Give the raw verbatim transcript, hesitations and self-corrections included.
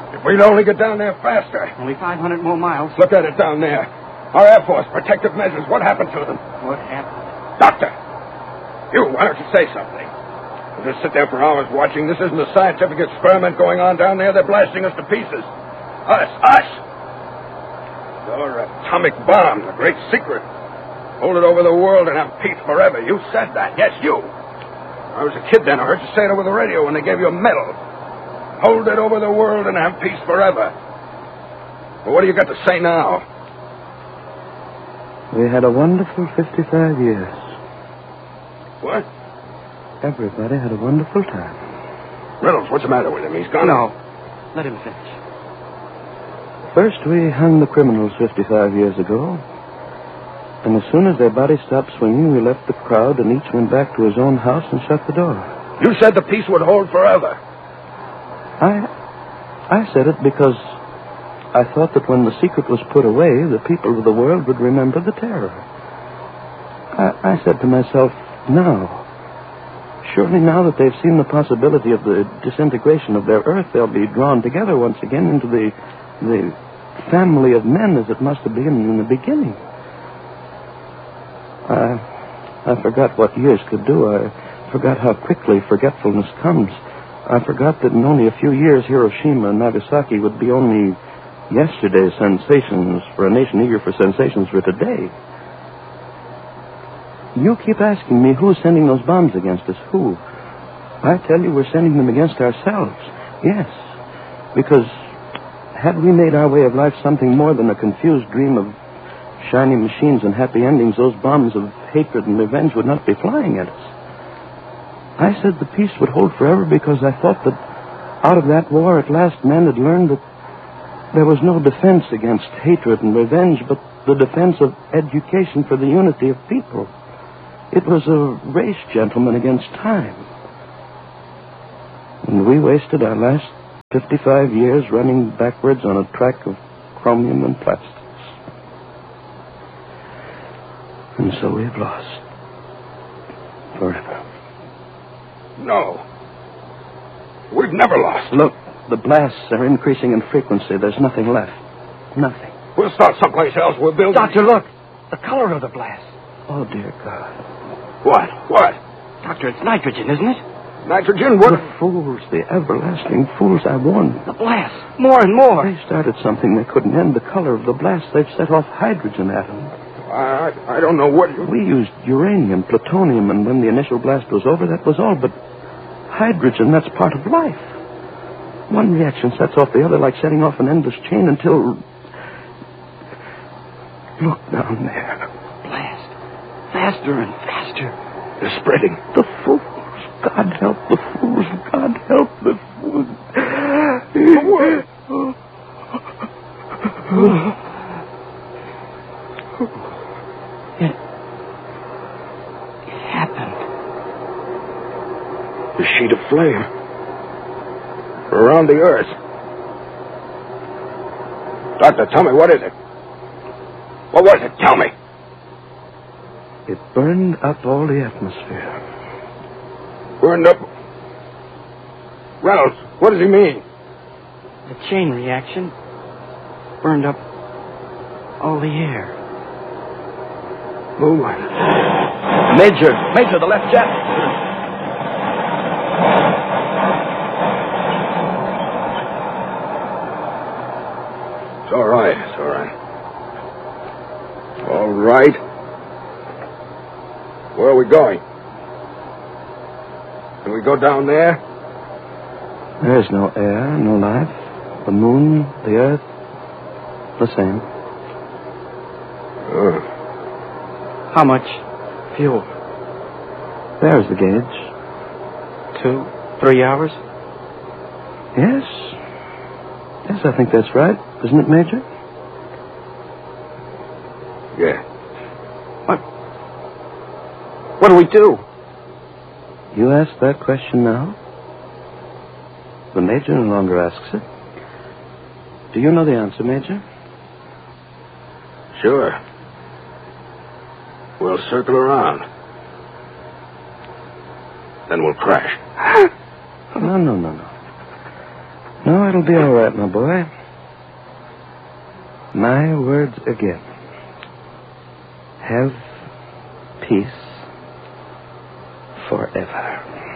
If we'd only get down there faster. Only five hundred more miles. Look at it down there. Our Air Force, protective measures. What happened to them? What happened? Doctor! You, why don't you say something? We'll just sit there for hours watching. This isn't a scientific experiment going on down there. They're blasting us to pieces. Us, us! Your atomic bomb, the great secret. Hold it over the world and have peace forever. You said that. Yes, you. I was a kid then. I heard you say it over the radio when they gave you a medal. Hold it over the world and have peace forever. Well, what do you got to say now? We had a wonderful fifty-five years. What? Everybody had a wonderful time. Reynolds, what's the matter with him? He's gone. No. Let him finish. First, we hung the criminals fifty-five years ago. And as soon as their bodies stopped swinging, we left the crowd and each went back to his own house and shut the door. You said the peace would hold forever. I... I said it because I thought that when the secret was put away, the people of the world would remember the terror. I, I said to myself, now, surely now that they've seen the possibility of the disintegration of their Earth, they'll be drawn together once again into the the family of men as it must have been in the beginning. I, I forgot what years could do. I forgot how quickly forgetfulness comes. I forgot that in only a few years, Hiroshima and Nagasaki would be only yesterday's sensations for a nation eager for sensations for today. You keep asking me who's sending those bombs against us. Who? I tell you we're sending them against ourselves. Yes. Because had we made our way of life something more than a confused dream of shiny machines and happy endings, those bombs of hatred and revenge would not be flying at us. I said the peace would hold forever because I thought that out of that war at last men had learned that there was no defense against hatred and revenge, but the defense of education for the unity of people. It was a race, gentlemen, against time. And we wasted our last fifty-five years running backwards on a track of chromium and plastics. And so we've lost. Forever. No. We've never lost. Look, the blasts are increasing in frequency. There's nothing left. Nothing. We'll start someplace else. We'll build... Doctor, look. The color of the blast. Oh, dear God. What? What? Doctor, it's nitrogen, isn't it? Nitrogen? What? The fools, the everlasting fools, I warned them. The blast. More and more. They started something they couldn't end. The color of the blast. They've set off hydrogen atoms. I, I don't know what you... We used uranium, plutonium, and when the initial blast was over, that was all. But hydrogen, that's part of life. One reaction sets off the other like setting off an endless chain until... Look down there. Blast. Faster and faster. They're spreading. The fools. God help the fools. God help the fools. What? It... It happened. The sheet of flame. Around the earth. Doctor, tell me, what is it? What was it? Tell me. It burned up all the atmosphere. Burned up... Reynolds, what does he mean? The chain reaction burned up all the air. Oh, my... Major, Major, the left jet. It's all right, it's all right. All right. Where are we going? Can we go down there? There's no air, no life. The moon, the earth, the same. Oh. How much fuel? There's the gauge. Two, three hours? Yes. Yes, I think that's right. Isn't it, Major? Yeah. What? What do we do? You ask that question now? The Major no longer asks it. Do you know the answer, Major? Sure. We'll circle around. Then we'll crash. No, no, no, no. No, it'll be all right, my boy. My words again. Have peace forever.